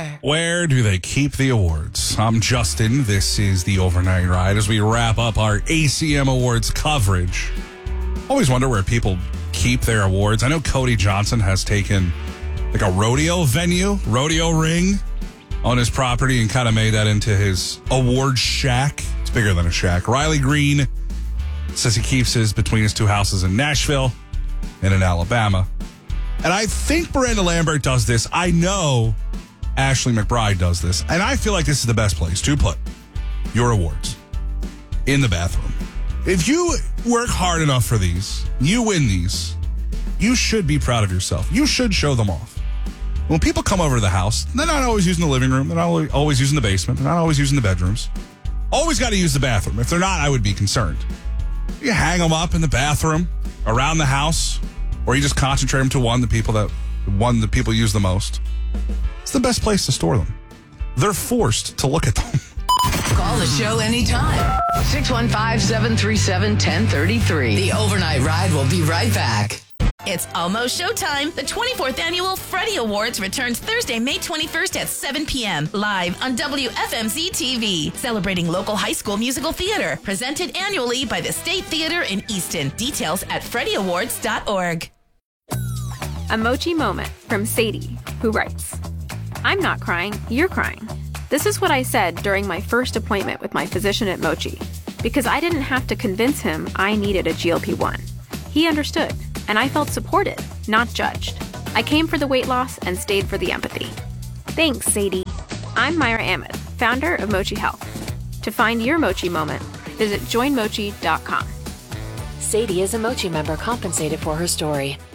Where do they keep the awards? I'm Justin. This is the Overnight Ride as we wrap up our ACM Awards coverage. Always wonder where people keep their awards. I know Cody Johnson has taken like a rodeo ring on his property and kind of made that into his award shack. It's bigger than a shack. Riley Green says he keeps his between his two houses in Nashville and in Alabama. And I think Miranda Lambert does this. I know Ashley McBride does this. And I feel like this is the best place to put your awards, in the bathroom. If you work hard enough for these, you win these, you should be proud of yourself. You should show them off. When people come over to the house, they're not always using the living room. They're not always using the basement. They're not always using the bedrooms. Always got to use the bathroom. If they're not, I would be concerned. You hang them up in the bathroom, around the house, or you just concentrate them to one the people use the most. It's the best place to store them. They're forced to look at them. Call the show anytime. 615-737-1033. The Overnight Ride will be right back. It's almost showtime. The 24th Annual Freddie Awards returns Thursday, May 21st at 7 p.m. live on WFMZ TV. Celebrating local high school musical theater. Presented annually by the State Theater in Easton. Details at freddieawards.org. A Mochi moment from Sadie, who writes, I'm not crying, you're crying. This is what I said during my first appointment with my physician at Mochi, because I didn't have to convince him I needed a GLP-1. He understood, and I felt supported, not judged. I came for the weight loss and stayed for the empathy. Thanks, Sadie. I'm Myra Ahmed, founder of Mochi Health. To find your Mochi moment, visit joinmochi.com. Sadie is a Mochi member compensated for her story.